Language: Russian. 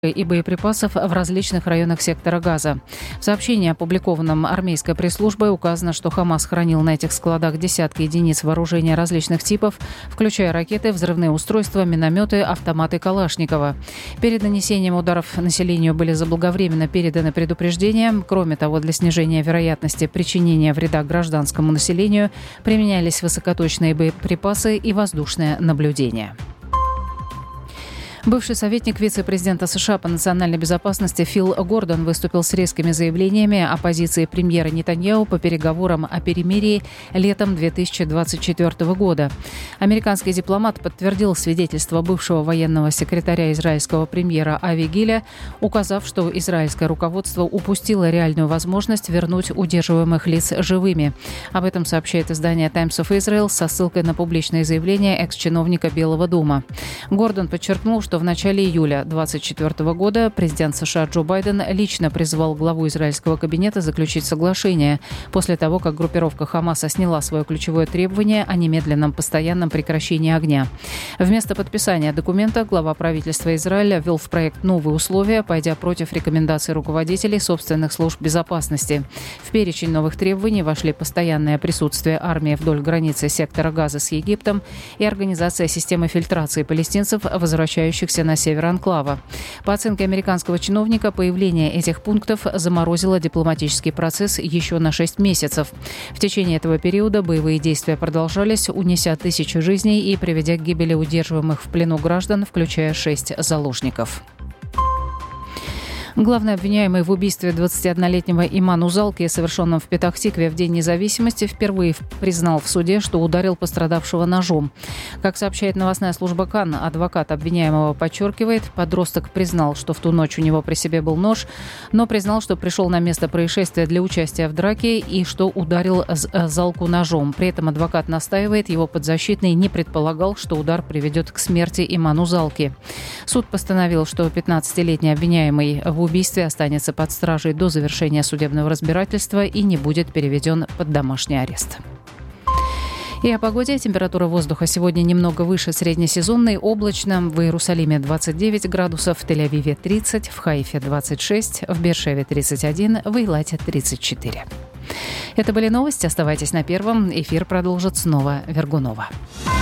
и боеприпасов в различных районах сектора Газа. В сообщении, опубликованном армейской пресс-службой, указано, что Хамас хранил на этих складах десятки единиц вооружения различных типов, включая ракеты, взрывные устройства, минометы, автоматы Калашникова. Перед нанесением ударов населению были заблаговременно переданы предупреждения. Кроме того, для снижения вероятности причинения вреда гражданскому населению применялись высокоточные боеприпасы и воздушное наблюдение. Бывший советник вице-президента США по национальной безопасности Фил Гордон выступил с резкими заявлениями о позиции премьера Нетаньяху по переговорам о перемирии летом 2024 года. Американский дипломат подтвердил свидетельство бывшего военного секретаря израильского премьера Ави Гиля, указав, что израильское руководство упустило реальную возможность вернуть удерживаемых лиц живыми. Об этом сообщает издание Times of Israel со ссылкой на публичное заявление экс-чиновника Белого дома. Гордон подчеркнул, что в начале июля 2024 года президент США Джо Байден лично призвал главу израильского кабинета заключить соглашение после того, как группировка Хамаса сняла свое ключевое требование о немедленном постоянном прекращении огня. Вместо подписания документа глава правительства Израиля ввел в проект новые условия, пойдя против рекомендаций руководителей собственных служб безопасности. В перечень новых требований вошли постоянное присутствие армии вдоль границы сектора Газа с Египтом и организация системы фильтрации палестинцев, возвращающихся на север анклава. По оценке американского чиновника, появление этих пунктов заморозило дипломатический процесс еще на 6 месяцев. В течение этого периода боевые действия продолжались, унеся тысячи жизней и приведя к гибели удерживаемых в плену граждан, включая 6 заложников. Главный обвиняемый в убийстве 21-летнего Иман Узалки, совершенном в Петах-Тикве в День независимости, впервые признал в суде, что ударил пострадавшего ножом. Как сообщает новостная служба КАН, адвокат обвиняемого подчеркивает, подросток признал, что в ту ночь у него при себе был нож, но признал, что пришел на место происшествия для участия в драке и что ударил Залку ножом. При этом адвокат настаивает, его подзащитный не предполагал, что удар приведет к смерти Иману Залки. Суд постановил, что 15-летний обвиняемый в убийстве останется под стражей до завершения судебного разбирательства и не будет переведен под домашний арест. И о погоде. Температура воздуха сегодня немного выше среднесезонной, облачно. В Иерусалиме 29 градусов, в Тель-Авиве 30, в Хаифе 26, в Беэр-Шеве 31, в Эйлате 34. Это были новости. Оставайтесь на Первом. Эфир продолжит снова Вергунова.